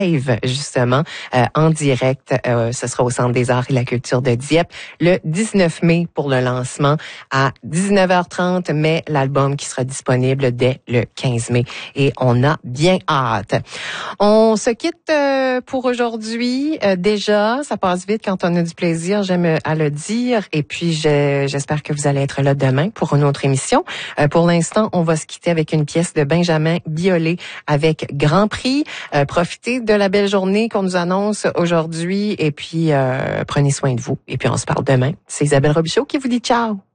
justement, en direct. Ce sera au Centre des Arts et la Culture de Dieppe le 19 mai pour le lancement à 19h30, mais l'album qui sera disponible dès le 15 mai. Et on a bien hâte. On se quitte pour aujourd'hui. Déjà, ça passe vite quand on a du plaisir, j'aime à le dire. Et puis, j'espère que vous allez être là demain pour une autre émission. Pour l'instant, on va se quitter avec une pièce de Benjamin Biolay avec Grand Prix. Profitez de la belle journée qu'on nous annonce aujourd'hui et puis prenez soin de vous. Et puis on se parle demain. C'est Isabelle Robichaud qui vous dit ciao.